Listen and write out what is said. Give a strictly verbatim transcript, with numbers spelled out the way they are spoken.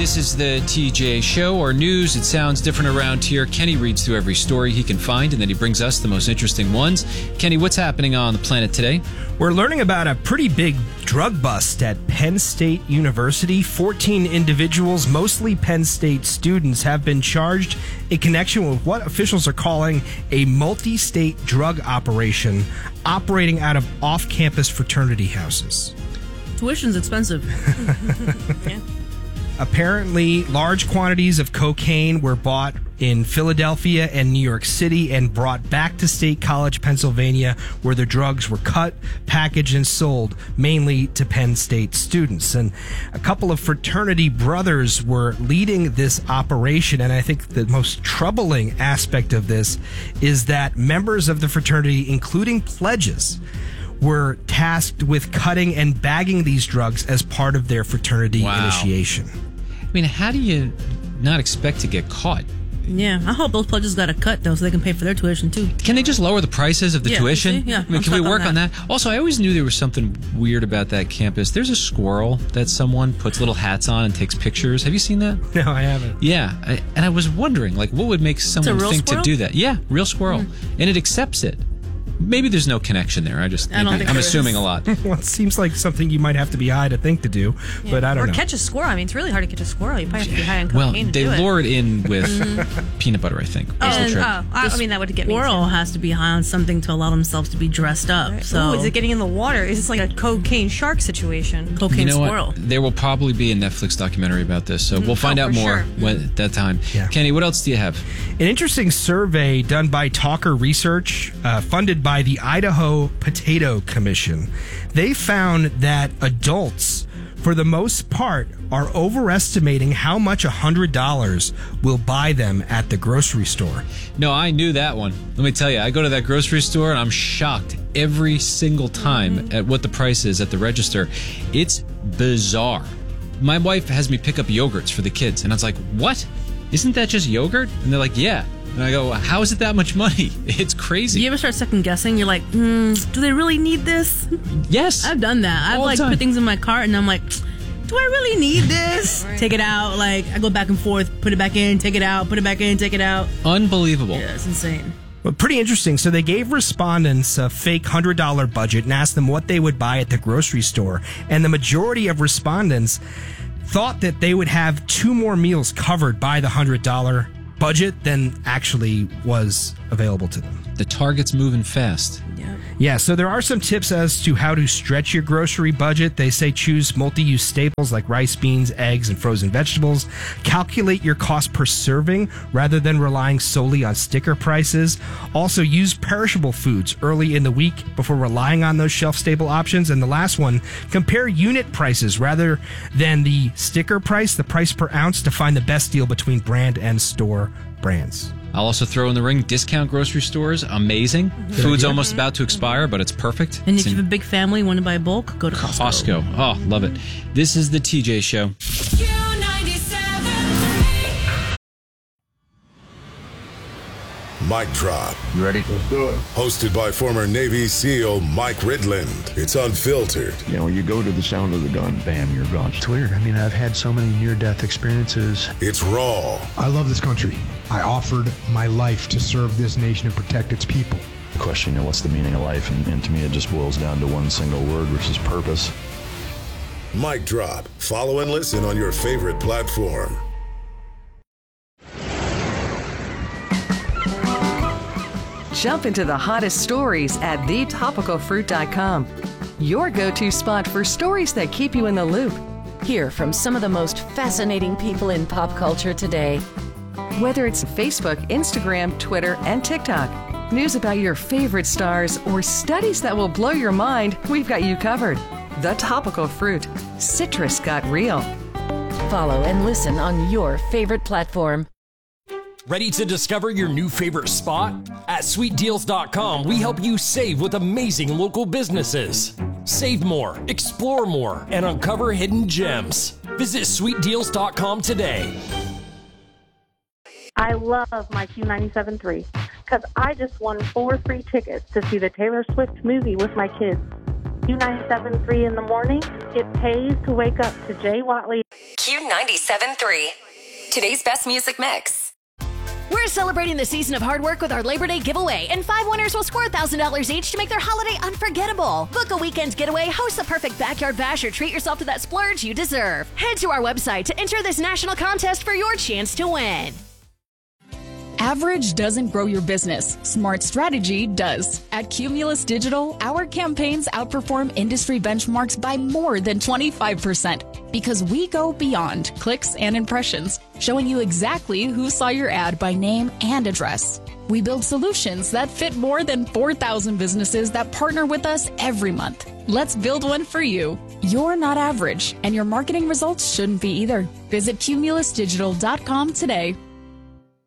This is the T J Show, or news. It sounds different around here. Kenny reads through every story he can find, and then he brings us the most interesting ones. Kenny, what's happening on the planet today? We're learning about a pretty big drug bust at Penn State University. fourteen individuals, mostly Penn State students, have been charged in connection with what officials are calling a multi-state drug operation operating out of off-campus fraternity houses. Tuition's expensive. Yeah. Apparently, large quantities of cocaine were bought in Philadelphia and New York City and brought back to State College, Pennsylvania, where the drugs were cut, packaged, and sold mainly to Penn State students. And a couple of fraternity brothers were leading this operation, and I think the most troubling aspect of this is that members of the fraternity, including pledges, were tasked with cutting and bagging these drugs as part of their fraternity Wow. initiation. I mean, how do you not expect to get caught? Yeah, I hope those pledges got a cut, though, so they can pay for their tuition, too. Can they just lower the prices of the Yeah, tuition? see? Yeah, I mean, I'm can we stuck on work on that. that? Also, I always knew there was something weird about that campus. There's a squirrel that someone puts little hats on and takes pictures. Have you seen that? No, I haven't. Yeah, I, and I was wondering, like, what would make someone real think squirrel? to do that? Yeah, real squirrel. Mm. And it accepts it. Maybe there's no connection there. I just, I don't maybe- think I'm there assuming is. a lot. Well, it seems like something you might have to be high to think to do, but I don't or know. catch a squirrel. I mean, it's really hard to catch a squirrel. You probably have to be high on Well, cocaine to they do lure it. it in with peanut butter, I think. That's the And, trick. oh, I, I mean, that would get me. Squirrel too. has to be high on something to allow themselves to be dressed up. So, Ooh, is it getting in the water? Is this like a cocaine shark situation? cocaine You know squirrel. what? There will probably be a Netflix documentary about this, so we'll find Oh, out for more sure. when, at that time. Yeah. Kenny, what else do you have? An interesting survey done by Talker Research, uh, funded by the Idaho Potato Commission. They found that adults, for the most part, are overestimating how much one hundred dollars will buy them at the grocery store. No, I knew that one. Let me tell you, I go to that grocery store and I'm shocked every single time Mm-hmm. at what the price is at the register. It's bizarre. My wife has me pick up yogurts for the kids, and I was like, what? Isn't that just yogurt? And they're like, yeah. And I go, how is it that much money? It's crazy. Do you ever start second guessing? You're like, hmm, do they really need this? Yes. I've done that. I've All the like time. put things in my cart and I'm like, do I really need this? Take it out. Like, I go back and forth, put it back in, take it out, put it back in, take it out. Unbelievable. Yeah, it's insane. But pretty interesting. So they gave respondents a fake one hundred dollars budget and asked them what they would buy at the grocery store. And the majority of respondents thought that they would have two more meals covered by the one hundred dollars budget than actually was available to them. The target's moving fast. Yeah. Yeah, so there are some tips as to how to stretch your grocery budget. They say choose multi-use staples like rice, beans, eggs, and frozen vegetables. Calculate your cost per serving rather than relying solely on sticker prices. Also, use perishable foods early in the week before relying on those shelf-stable options. And the last one, compare unit prices rather than the sticker price, the price per ounce, to find the best deal between brand and store brands. I'll also throw in the ring discount grocery stores. Amazing. Food's almost about to expire, but it's perfect. And It's if you in have a big family, want to buy bulk, go to Costco. Costco. Oh, love it. This is the T J Show. Mic Drop. You ready? Let's do it. Hosted by former Navy SEAL Mike Ridland. It's unfiltered. You know, you go to the sound of the gun, bam, you're gone. It's weird. I mean, I've had so many near-death experiences. It's raw. I love this country. I offered my life to serve this nation and protect its people. The question, you know, what's the meaning of life? And, and to me, it just boils down to one single word, which is purpose. Mic Drop. Follow and listen on your favorite platform. Jump into the hottest stories at the topical fruit dot com. Your go-to spot for stories that keep you in the loop. Hear from some of the most fascinating people in pop culture today. Whether it's Facebook, Instagram, Twitter, and TikTok, news about your favorite stars, or studies that will blow your mind, we've got you covered. The Topical Fruit. Citrus got real. Follow and listen on your favorite platform. Ready to discover your new favorite spot? At sweet deals dot com, we help you save with amazing local businesses. Save more, explore more, and uncover hidden gems. Visit sweet deals dot com today. I love my Q ninety-seven point three because I just won four free tickets to see the Taylor Swift movie with my kids. Q ninety-seven point three in the morning. It pays to wake up to Jay Watley. Q ninety-seven point three. Today's best music mix. We're celebrating the season of hard work with our Labor Day giveaway, and five winners will score one thousand dollars each to make their holiday unforgettable. Book a weekend getaway, host the perfect backyard bash, or treat yourself to that splurge you deserve. Head to our website to enter this national contest for your chance to win. Average doesn't grow your business. Smart strategy does. At Cumulus Digital, our campaigns outperform industry benchmarks by more than twenty-five percent because we go beyond clicks and impressions, showing you exactly who saw your ad by name and address. We build solutions that fit more than four thousand businesses that partner with us every month. Let's build one for you. You're not average, and your marketing results shouldn't be either. Visit cumulus digital dot com today.